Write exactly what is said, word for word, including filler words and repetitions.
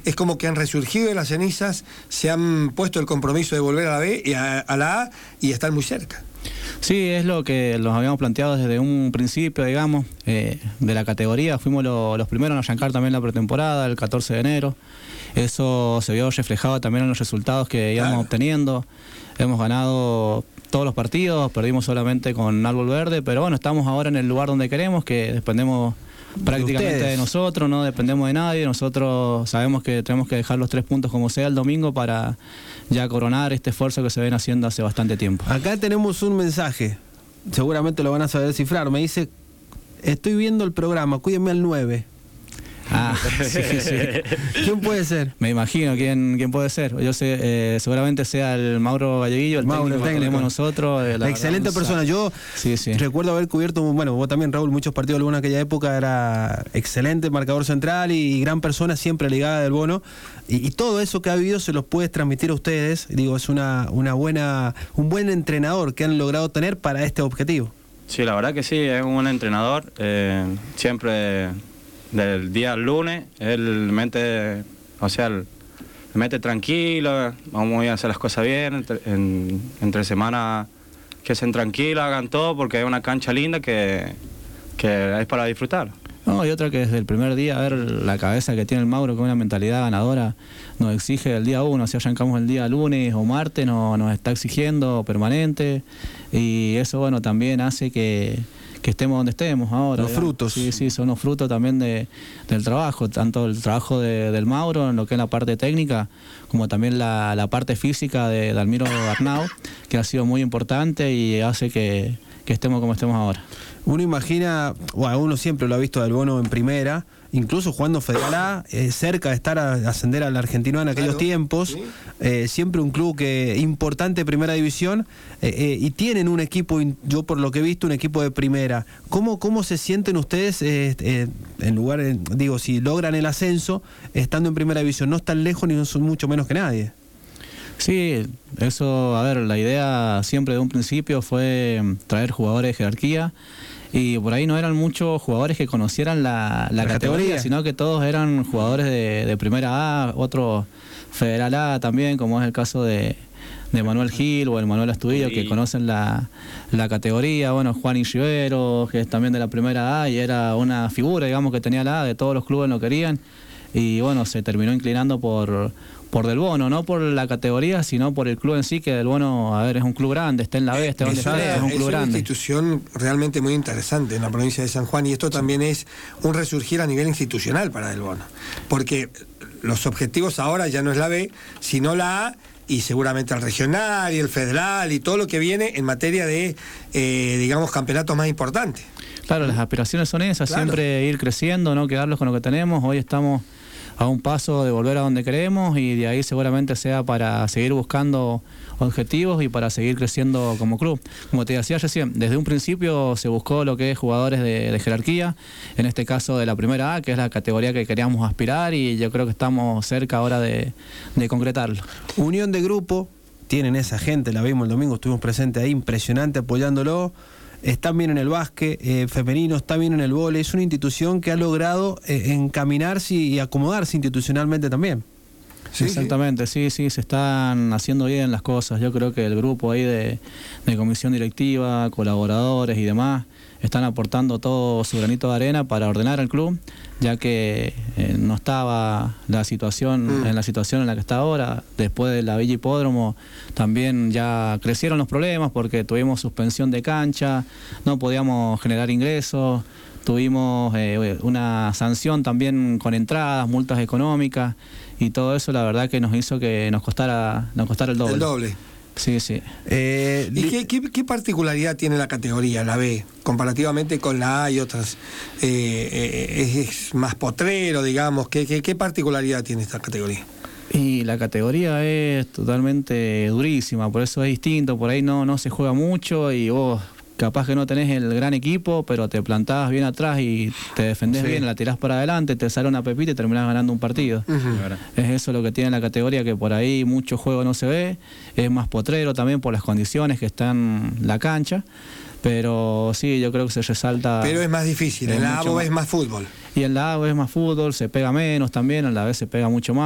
es como que han resurgido de las cenizas, se han puesto el compromiso de volver a la B y a, a la A y están muy cerca. Sí, es lo que nos habíamos planteado desde un principio, digamos, eh, de la categoría. Fuimos lo, los primeros en arrancar también la pretemporada, el catorce de enero. Eso se vio reflejado también en los resultados que íbamos claro. obteniendo. Hemos ganado todos los partidos, perdimos solamente con Árbol Verde, pero bueno, estamos ahora en el lugar donde queremos, que dependemos prácticamente de, de nosotros, no dependemos de nadie. Nosotros sabemos que tenemos que dejar los tres puntos como sea el domingo para ya coronar este esfuerzo que se ven haciendo hace bastante tiempo. Acá tenemos un mensaje, seguramente lo van a saber descifrar. Me dice, estoy viendo el programa, cuídenme al nueve. Ah, sí, sí. ¿Quién puede ser? Me imagino quién, quién puede ser. Yo sé, eh, seguramente sea el Mauro Galleguillo, el Mauro, técnico que tenemos nosotros. Eh, la Excelente verdad, persona. Yo sí, sí. recuerdo haber cubierto, bueno, vos también, Raúl, muchos partidos de en aquella época. Era excelente marcador central y gran persona, siempre ligada del Bono. Y, y todo eso que ha habido se los puedes transmitir a ustedes. Digo, es una, una buena, un buen entrenador que han logrado tener para este objetivo. Sí, la verdad que sí, es un buen entrenador. Eh, siempre... Del día al lunes, él mete, o sea, él mete tranquilo, vamos a hacer las cosas bien, entre, en, entre semana que sean tranquilos, hagan todo, porque es una cancha linda que, que es para disfrutar. No, y otra que desde el primer día, a ver la cabeza que tiene el Mauro, con una mentalidad ganadora, nos exige el día uno, si arrancamos el día lunes o martes, no, nos está exigiendo permanente, y eso, bueno, también hace que... que estemos donde estemos ahora. Los digamos. frutos. Sí, sí, son los frutos también de, del trabajo, tanto el trabajo de, del Mauro en lo que es la parte técnica, como también la, la parte física de Dalmiro Arnau, que ha sido muy importante y hace que, que estemos como estemos ahora. Uno imagina, bueno, uno siempre lo ha visto del Bono en primera, incluso jugando Federal A, eh, cerca de estar a ascender al argentino en aquellos claro, tiempos, ¿sí? eh, siempre un club que importante de primera división, eh, eh, y tienen un equipo, yo por lo que he visto, un equipo de primera. ¿Cómo, cómo se sienten ustedes, eh, eh, en lugar, de, digo, si logran el ascenso, estando en primera división? No están lejos ni son mucho menos que nadie. Sí, eso, a ver, la idea siempre de un principio fue traer jugadores de jerarquía, y por ahí no eran muchos jugadores que conocieran la, la, la categoría, categoría, sino que todos eran jugadores de, de primera A, otros Federal A también, como es el caso de, de Manuel Gil o el Manuel Astudillo, sí. que conocen la, la categoría. Bueno, Juan Rivero, que es también de la primera A y era una figura, digamos, que tenía la A, de todos los clubes lo querían, y bueno, se terminó inclinando por... por Del Bono, no por la categoría, sino por el club en sí, que Del Bono, a ver, es un club grande, está en la B, está donde es, esté, es un club es grande. Es una institución realmente muy interesante en la provincia de San Juan, y esto también es un resurgir a nivel institucional para Del Bono, porque los objetivos ahora ya no es la B, sino la A, y seguramente el regional y el federal y todo lo que viene en materia de, eh, digamos, campeonatos más importantes. Claro, las aspiraciones son esas, claro. siempre ir creciendo, no quedarlos con lo que tenemos. Hoy estamos a un paso de volver a donde queremos, y de ahí seguramente sea para seguir buscando objetivos y para seguir creciendo como club. Como te decía recién, desde un principio se buscó lo que es jugadores de, de jerarquía, en este caso de la primera A, que es la categoría que queríamos aspirar, y yo creo que estamos cerca ahora de, de concretarlo. Unión de grupo, tienen esa gente, la vimos el domingo, estuvimos presentes ahí, impresionante apoyándolo. Están bien en el básquet eh, femenino, está bien en el vóley. Es una institución que ha logrado eh, encaminarse y acomodarse institucionalmente también. Sí, exactamente, sí, sí, se están haciendo bien las cosas. Yo creo que el grupo ahí de, de comisión directiva, colaboradores y demás, están aportando todo su granito de arena para ordenar el club, ya que eh, no estaba la situación mm. en la situación en la que está ahora. Después de la Villa Hipódromo también ya crecieron los problemas, porque tuvimos suspensión de cancha, no podíamos generar ingresos, tuvimos eh, una sanción también con entradas, multas económicas, y todo eso la verdad que nos hizo que nos costara, nos costara el doble. El doble. Sí, sí. Eh, ¿Y qué, qué, qué particularidad tiene la categoría, la B, comparativamente con la A y otras? Eh, eh, es, ¿Es más potrero, digamos? ¿Qué, qué, ¿Qué particularidad tiene esta categoría? Y la categoría es totalmente durísima, por eso es distinto, por ahí no, no se juega mucho, y vos capaz que no tenés el gran equipo, pero te plantás bien atrás y te defendés sí. bien, la tirás para adelante, te sale una pepita y terminás ganando un partido. Uh-huh. Es eso lo que tiene la categoría, que por ahí mucho juego no se ve, es más potrero también por las condiciones que está en la cancha, pero sí, yo creo que se resalta... Pero es más difícil, en la A B O es más fútbol. Y en la A B O es más fútbol, se pega menos también, en la B se pega mucho más.